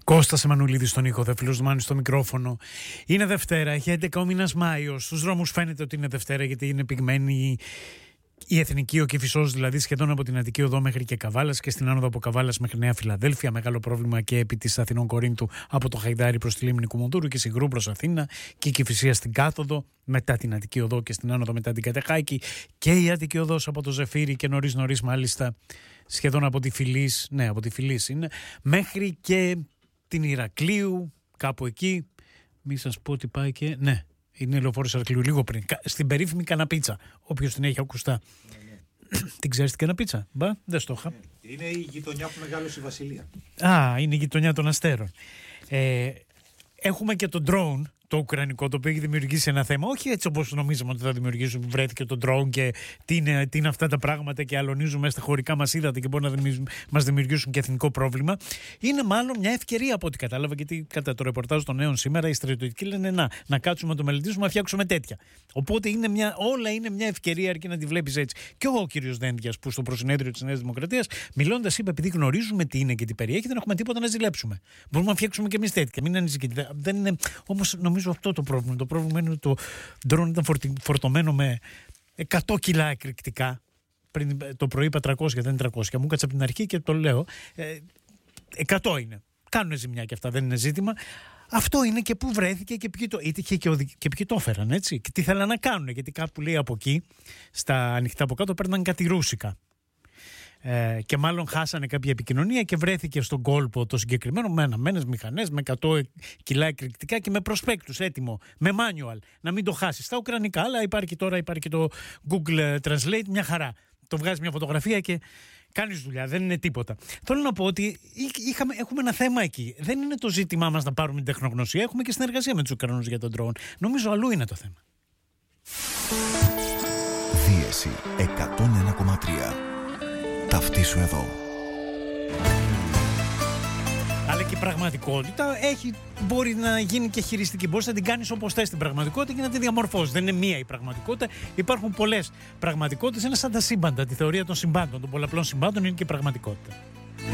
Κώστας Εμμανουλίδης στον ήχο, Δεφίλος Δουμάνης στο μικρόφωνο. Είναι Δευτέρα, έχει 11 ο μήνας Μάιος. Στους δρόμους φαίνεται ότι είναι Δευτέρα γιατί είναι πυγμένη η Εθνική, ο Κηφισός δηλαδή, σχεδόν από την Αττική Οδό μέχρι και Καβάλας και στην άνοδο από Καβάλας μέχρι Νέα Φιλαδέλφια. Μεγάλο πρόβλημα και επί της Αθηνών Κορίνθου από το Χαϊδάρι προς τη λίμνη Κουμουνδούρου και Συγκρού προς Αθήνα και η Κηφισία στην κάθοδο μετά την Αττική Οδό και στην άνοδο μετά την Κατεχάκη και η Αττική Οδός από το Ζεφύρι και νωρίς μάλιστα σχεδόν από τη Φυλής, ναι, από τη Φυλής είναι, μέχρι και την Ηρακλείου, κάπου εκεί. Μη σας πω ότι πάει και. Ναι, είναι λεωφόρος Ηρακλείου, λίγο πριν. Στην περίφημη Καναπίτσα. Όποιος την έχει ακουστά. Την ξέρεις την Καναπίτσα? Μπα, δεν στο είχα. Είναι η γειτονιά που μεγάλωσε η Βασιλεία. Α, είναι η γειτονιά των αστέρων. Έχουμε και το drone, το ουκρανικό, το οποίο έχει δημιουργήσει ένα θέμα. Όχι έτσι όπως νομίζαμε ότι θα δημιουργήσουμε. Βρέθηκε το drone και τι είναι αυτά τα πράγματα και αλωνίζουμε στα χωρικά μας ύδατα και μπορεί να μας δημιουργήσουν και εθνικό πρόβλημα. Είναι μάλλον μια ευκαιρία από ό,τι κατάλαβα, γιατί κατά το ρεπορτάζ των νέων σήμερα οι στρατιωτικοί λένε να κάτσουμε να το μελετήσουμε, να φτιάξουμε τέτοια. Οπότε όλα είναι μια ευκαιρία, αρκεί να τη βλέπεις έτσι. Και ο κύριος Δένδιας, που στο προσυνέδριο της Νέας Δημοκρατίας, μιλώντας, είπε: επειδή γνωρίζουμε τι είναι και τι περιέχει, δεν έχουμε τίποτα να ζηλέψουμε. Μπορούμε να φτιάξουμε και εμείς τέτοια. Μην ανησυχείτε. Δεν είναι όμως. Νομίζω αυτό το πρόβλημα. Το πρόβλημα είναι ότι το drone ήταν φορτωμένο με 100 κιλά εκρηκτικά. Πριν το πρωί είπα 300, δεν είναι 300. Μου κάτσε από την αρχή και το λέω. 100 είναι. Κάνουν ζημιά και αυτά, δεν είναι ζήτημα. Αυτό είναι και πού βρέθηκε και ποιοι το έφεραν, έτσι. Και τι θέλαν να κάνουν. Γιατί κάπου λέει από εκεί, στα ανοιχτά από κάτω, παίρναν κάτι ρούσικα. Και μάλλον χάσανε κάποια επικοινωνία και βρέθηκε στον κόλπο το συγκεκριμένο με αναμένες μηχανές, με 100 κιλά εκρηκτικά και με προσπέκτους έτοιμο, με manual, να μην το χάσει. Στα ουκρανικά, αλλά υπάρχει και το Google Translate, μια χαρά. Το βγάζει μια φωτογραφία και κάνεις δουλειά, δεν είναι τίποτα. Θέλω να πω ότι έχουμε ένα θέμα εκεί. Δεν είναι το ζήτημά μας να πάρουμε την τεχνογνωσία, έχουμε και συνεργασία με τους Ουκρανούς για τον drone. Νομίζω αλλού είναι το θέμα. Δίεση 101,3. Ταυτίσου εδώ. Αλλά και η πραγματικότητα μπορεί να γίνει και χειριστική. Μπορείς να την κάνεις όπως θες την πραγματικότητα και να τη διαμορφώσεις. Δεν είναι μία η πραγματικότητα. Υπάρχουν πολλές πραγματικότητες. Είναι σαν τα σύμπαντα. Τη θεωρία των συμπάντων, των πολλαπλών συμπάντων είναι και η πραγματικότητα.